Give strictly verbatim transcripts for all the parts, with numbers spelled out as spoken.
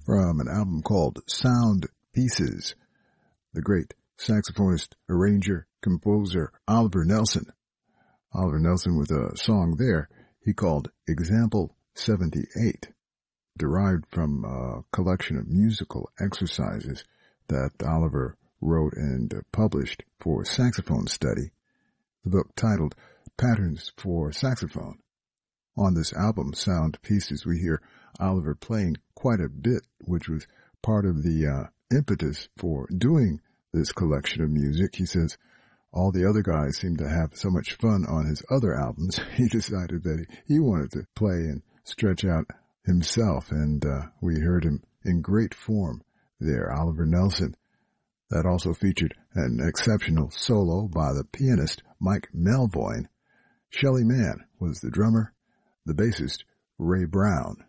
from an album called Sound Pieces, the great saxophonist, arranger, composer Oliver Nelson. Oliver Nelson with a song there he called Example seventy-eight, derived from a collection of musical exercises that Oliver wrote and published for saxophone study, the book titled Patterns for Saxophone. On this album, Sound Pieces, we hear Oliver playing quite a bit, which was part of the uh, impetus for doing this collection of music. He says all the other guys seemed to have so much fun on his other albums, he decided that he, he wanted to play and stretch out himself, and uh, we heard him in great form there, Oliver Nelson. That also featured an exceptional solo by the pianist Mike Melvoin. Shelly Manne was the drummer, the bassist Ray Brown.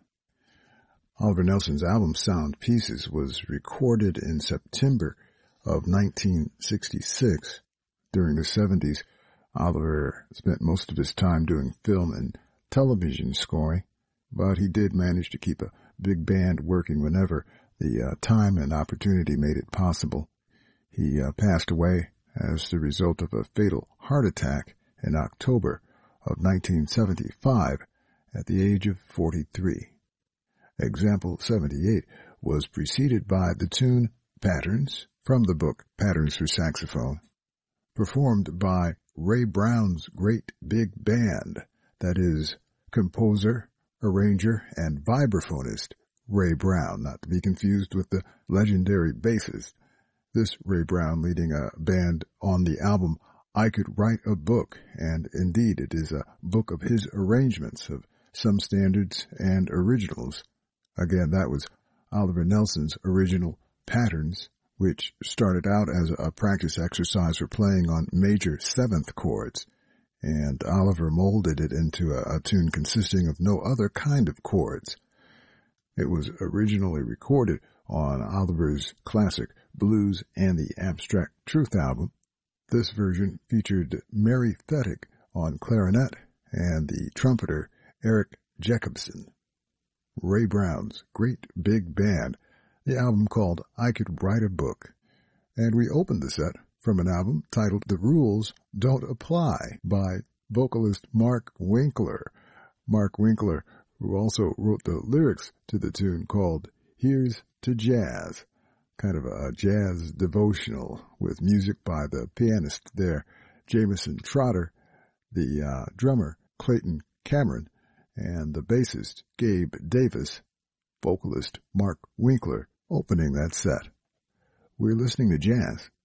Oliver Nelson's album Sound Pieces was recorded in September of nineteen sixty-six. During the seventies, Oliver spent most of his time doing film and television scoring, but he did manage to keep a big band working whenever the uh, time and opportunity made it possible. He uh, passed away as the result of a fatal heart attack in October of nineteen seventy-five at the age of forty-three. Example seventy-eight was preceded by the tune Patterns from the book Patterns for Saxophone, performed by Ray Brown's great big band, that is, composer, arranger, and vibraphonist Ray Brown, not to be confused with the legendary bassist. This Ray Brown leading a band on the album I Could Write a Book, and indeed it is a book of his arrangements of some standards and originals. Again, that was Oliver Nelson's original Patterns, which started out as a practice exercise for playing on major seventh chords, and Oliver molded it into a, a tune consisting of no other kind of chords. It was originally recorded on Oliver's classic Blues and the Abstract Truth album. This version featured Mary Fettig on clarinet and the trumpeter Eric Jacobson. Ray Brown's great big band, the album called I Could Write a Book. And we opened the set from an album titled The Rules Don't Apply by vocalist Mark Winkler. Mark Winkler, who also wrote the lyrics to the tune called Here's to Jazz, kind of a jazz devotional with music by the pianist there, Jameson Trotter, the uh, drummer, Clayton Cameron, and the bassist, Gabe Davis, vocalist Mark Winkler, opening that set. We're listening to jazz